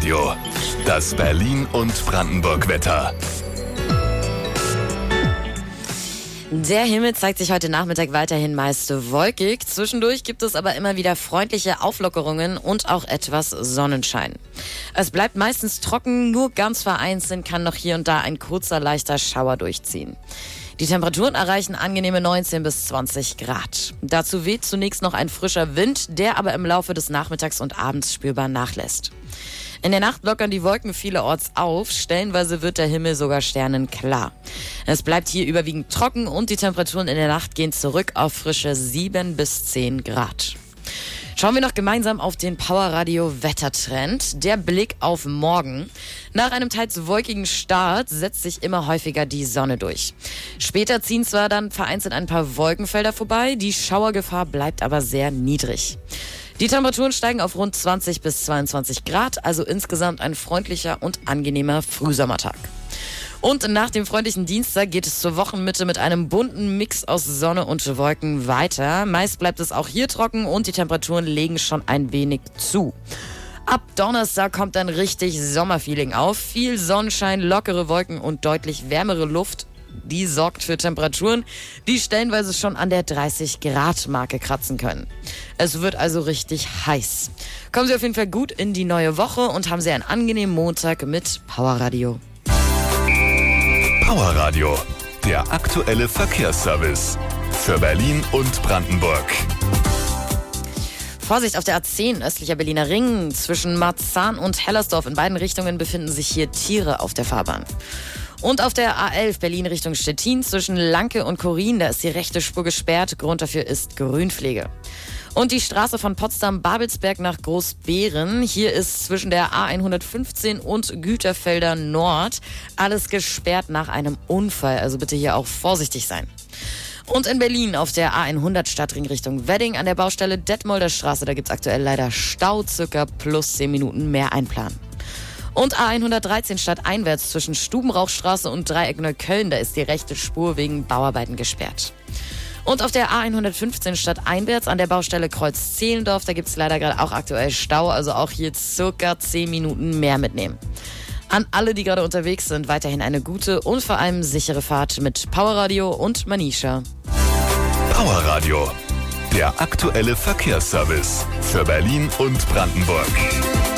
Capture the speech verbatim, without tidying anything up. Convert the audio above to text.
Powerradio. Das Berlin- und Brandenburg-Wetter. Der Himmel zeigt sich heute Nachmittag weiterhin meist wolkig. Zwischendurch gibt es aber immer wieder freundliche Auflockerungen und auch etwas Sonnenschein. Es bleibt meistens trocken, nur ganz vereinzelt kann noch hier und da ein kurzer, leichter Schauer durchziehen. Die Temperaturen erreichen angenehme neunzehn bis zwanzig Grad. Dazu weht zunächst noch ein frischer Wind, der aber im Laufe des Nachmittags und Abends spürbar nachlässt. In der Nacht lockern die Wolken vielerorts auf, stellenweise wird der Himmel sogar sternenklar. Es bleibt hier überwiegend trocken und die Temperaturen in der Nacht gehen zurück auf frische sieben bis zehn Grad. Schauen wir noch gemeinsam auf den Powerradio-Wettertrend. Der Blick auf morgen. Nach einem teils wolkigen Start setzt sich immer häufiger die Sonne durch. Später ziehen zwar dann vereinzelt ein paar Wolkenfelder vorbei, die Schauergefahr bleibt aber sehr niedrig. Die Temperaturen steigen auf rund zwanzig bis zweiundzwanzig Grad, also insgesamt ein freundlicher und angenehmer Frühsommertag. Und nach dem freundlichen Dienstag geht es zur Wochenmitte mit einem bunten Mix aus Sonne und Wolken weiter. Meist bleibt es auch hier trocken und die Temperaturen legen schon ein wenig zu. Ab Donnerstag kommt dann richtig Sommerfeeling auf. Viel Sonnenschein, lockere Wolken und deutlich wärmere Luft. Die sorgt für Temperaturen, die stellenweise schon an der dreißig Grad Marke kratzen können. Es wird also richtig heiß. Kommen Sie auf jeden Fall gut in die neue Woche und haben Sie einen angenehmen Montag mit Powerradio. Powerradio, der aktuelle Verkehrsservice für Berlin und Brandenburg. Vorsicht auf der A zehn, östlicher Berliner Ring. Zwischen Marzahn und Hellersdorf in beiden Richtungen befinden sich hier Tiere auf der Fahrbahn. Und auf der A elf Berlin Richtung Stettin zwischen Lanke und Korin, da ist die rechte Spur gesperrt. Grund dafür ist Grünpflege. Und die Straße von Potsdam-Babelsberg nach Großbeeren. Hier ist zwischen der A hundertfünfzehn und Güterfelder Nord alles gesperrt nach einem Unfall. Also bitte hier auch vorsichtig sein. Und in Berlin auf der A hundert Stadtring Richtung Wedding an der Baustelle Detmolder Straße, da gibt's aktuell leider Stau, circa plus zehn Minuten mehr einplanen. Und A hundertdreizehn stadteinwärts zwischen Stubenrauchstraße und Dreieck Neukölln, da ist die rechte Spur wegen Bauarbeiten gesperrt. Und auf der A hundertfünfzehn stadteinwärts an der Baustelle Kreuz-Zehlendorf, da gibt es leider gerade auch aktuell Stau, also auch hier circa zehn Minuten mehr mitnehmen. An alle, die gerade unterwegs sind, weiterhin eine gute und vor allem sichere Fahrt mit Powerradio und Manisha. Powerradio, der aktuelle Verkehrsservice für Berlin und Brandenburg.